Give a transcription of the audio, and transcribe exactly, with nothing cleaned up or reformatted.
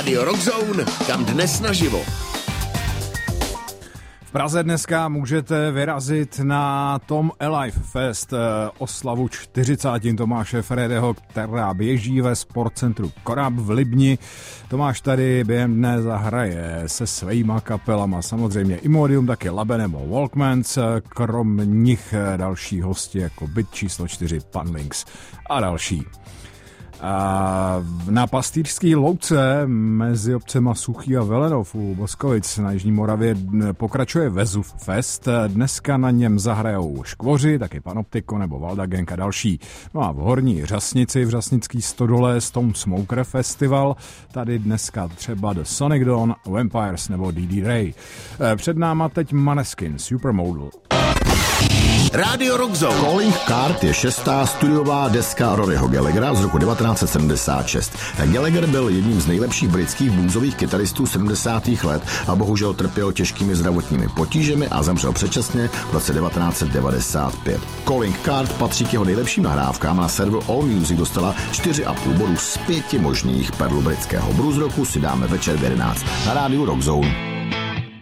Rádio Rockzone, kam dnes naživo. V Praze dneska můžete vyrazit na Tom Alive Fest, oslavu čtyřicátin Tomáše Fredeho, která běží ve sportcentru Korab v Libni. Tomáš tady během dne zahraje se svýma kapelama, samozřejmě Imodium, taky Labe nebo Walkmans, krom nich další hosti jako Byt číslo čtyři, Panlinks a další. A na Pastýřský louce mezi obcema Suchý a Velenov u Boskovic na Jižní Moravě pokračuje Vezuv Fest. Dneska na něm zahrajou Škvoři, taky Panoptiko nebo Valda Gang a další. No a v Horní Řasnici v Řasnický stodole Stone Smoker Festival. Tady dneska třeba The Sonic Dawn, Vampires nebo D D Ray. Před náma teď Maneskin, Supermodel. Rádio Rockzone. Calling Card je šestá studiová deska Roryho Gallaghera z roku devatenáct set sedmdesát šest. Gallagher byl jedním z nejlepších britských bluesových kytaristů sedmdesátých let a bohužel trpěl těžkými zdravotními potížemi a zemřel předčasně v roce devatenáct set devadesát pět. Calling Card patří k jeho nejlepším nahrávkám a na serveru AllMusic dostala čtyři a půl bodu z pěti možných. Perlu britského blues roku si dáme večer v jedenáct na rádiu Rockzone.